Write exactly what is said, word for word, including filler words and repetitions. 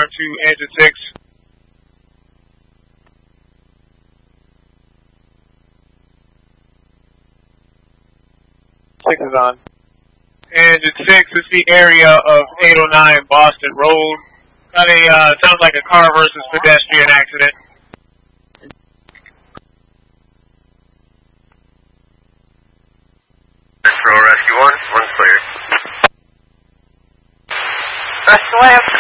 alarm to engine six. Six is on. Engine six is the area of eight oh nine Boston Road. Got a, uh, sounds like a car versus pedestrian accident. Central Rescue one, one's clear. Rescue Lab.